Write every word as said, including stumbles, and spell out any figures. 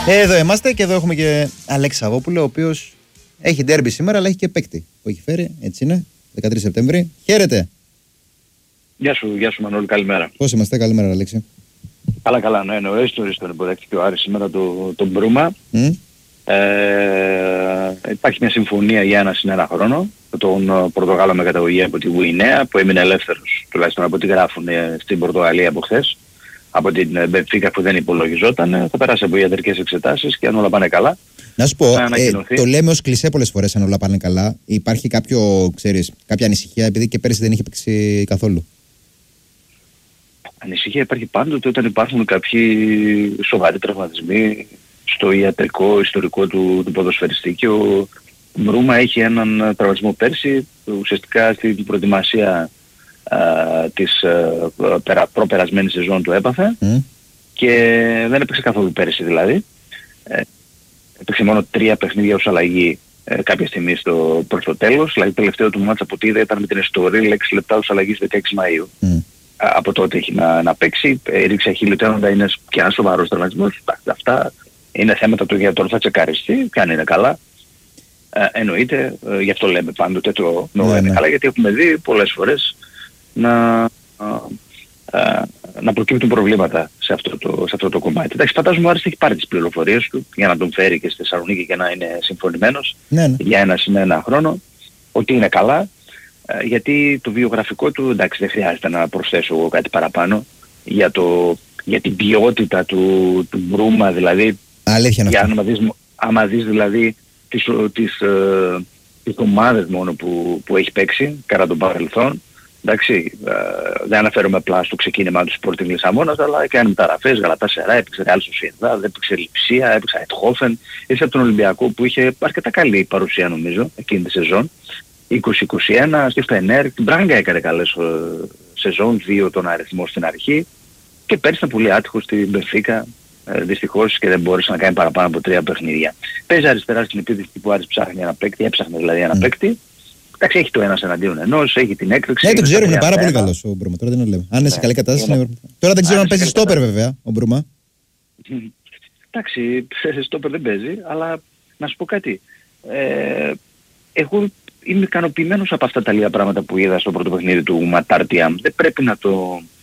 Ε, εδώ είμαστε και εδώ έχουμε και Αλέξη Σαββόπουλο, ο οποίος έχει ντέρμπι σήμερα, αλλά έχει και παίκτη που έχει φέρει. Έτσι είναι, δεκατρείς Σεπτέμβρη. Χαίρετε. Γεια σου, γεια σου Μανώλη, καλημέρα. Πώς είμαστε, καλημέρα Αλέξη. Καλά, καλά, ναι, ναι, ορίστε, ορίστε τον υποδέχτηκε ο Άρης σήμερα το, τον Μπρούμα. Mm. Ε, υπάρχει μια συμφωνία για ένα συν ένα χρόνο με τον Πορτογάλο με καταγωγή από τη Γουινέα που έμεινε ελεύθερος, τουλάχιστον από ό,τι γράφουν στην Πορτογαλία από χθες, από την Μπενφίκα που δεν υπολογιζόταν. Θα περάσει από ιατρικές εξετάσεις και αν όλα πάνε καλά. Να σου πω, ε, το λέμε ως κλισέ πολλές φορές αν όλα πάνε καλά. Υπάρχει κάποιο, ξέρεις, κάποια ανησυχία επειδή και πέρυσι δεν είχε παίξει καθόλου? Ανησυχία υπάρχει πάντοτε όταν υπάρχουν κάποιοι σοβαροί τραυματισμοί στο ιατρικό ιστορικό του, του ποδοσφαιριστή, και ο Μπρούμα έχει έναν τραυματισμό πέρσι, ουσιαστικά στην προετοιμασία α, της α, προπερασμένης σεζόν του έπαθε mm. και δεν έπαιξε καθόλου πέρσι δηλαδή. Ε, έπαιξε μόνο τρία παιχνίδια ως αλλαγή ε, κάποια στιγμή στο, προς το τέλος, δηλαδή το τελευταίο του μάτσα που είδα ήταν με την Εστορίλ έξι λεπτά ως αλλαγή δεκαέξι Μαΐου. Mm. Από τότε έχει να, να παίξει, ρίξε χειλιοτέροντα, είναι και ένας σοβαρός τραυματισμός. Αυτά είναι θέματα του γιατρού, θα τσεκαριστεί, και αν είναι καλά. Ε, εννοείται, ε, γι' αυτό λέμε πάντοτε το νόμο ναι, είναι ναι. καλά, γιατί έχουμε δει πολλές φορές να, ε, ε, να προκύπτουν προβλήματα σε αυτό το, σε αυτό το κομμάτι. Εντάξει, φαντάζομαι ο Άρης έχει πάρει τις πληροφορίες του για να τον φέρει και στη Θεσσαλονίκη και να είναι συμφωνημένος ναι, ναι. για ένα συν ένα χρόνο, ότι είναι καλά. Γιατί το βιογραφικό του, εντάξει, δεν χρειάζεται να προσθέσω κάτι παραπάνω για, το, για την ποιότητα του, του Μπρούμα, δηλαδή αλήθεια για άμα δεις, άμα δεις δηλαδή τις, τις, ε, τις ομάδες μόνο που, που έχει παίξει κατά τον παρελθόν, εντάξει, ε, δεν αναφέρομαι απλά στο ξεκίνημα του Sporting Λισαβόνας, αλλά κάνει μεταγραφές, Γαλατάσαράι, έπαιξε Real Sociedad, έπαιξε Λιψία, έπαιξε Αιτχόφεν, ήρθε από τον Ολυμπιακό που είχε αρκετά καλή παρουσία νομίζω εκείνη τη σεζόν. είκοσι είκοσι ένα, στη Φενέρ, την Μπράγκα έκανε καλές ε, σεζόν, δύο τον αριθμό στην αρχή, και πέρυσι ήταν πολύ άτυχος στην Μπενφίκα, ε, δυστυχώς, και δεν μπόρεσε να κάνει παραπάνω από τρία παιχνίδια. Παίζει αριστερά στην επίθεση που Άρης ψάχνει ένα παίκτη, έψαχνε δηλαδή ένα mm. παίκτη. Εντάξει, έχει το ένας εναντίον ενός, έχει την έκρηξη. Ναι, το ξέρω, είναι πάρα πολύ καλός ο Μπρούμα, τώρα δεν το λέμε. Αν είναι σε καλή κατάσταση, είναι... Τώρα δεν ξέρω αν παίζει στόπερ βέβαια ο Μπρούμα. Εντάξει, στόπερ δεν παίζει, αλλά να σου πω κάτι. Ε, εγώ είμαι ικανοποιημένος από αυτά τα λίγα πράγματα που είδα στο πρώτο παιχνίδι του Ματάρτια. Δεν πρέπει να το,